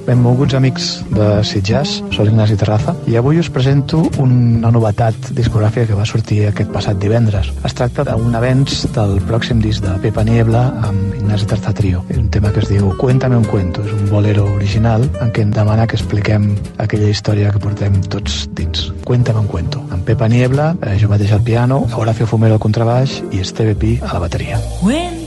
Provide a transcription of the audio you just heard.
Benvolguts amics de Sitges, soc Ignasi Terraza i avui us presento una novetat discogràfica que va sortir aquest passat divendres. Es tracta d'un avenç del pròxim disc de Pepa Niebla amb Ignasi Terraza Trio. És un tema que es diu Cuéntame un cuento, és un bolero original en què em demana que expliquem aquella història que portem tots dins. Cuéntame un cuento. Amb Pepa Niebla, jo mateix al piano, Horacio Fumero al contrabaix i Esteve Pi a la bateria.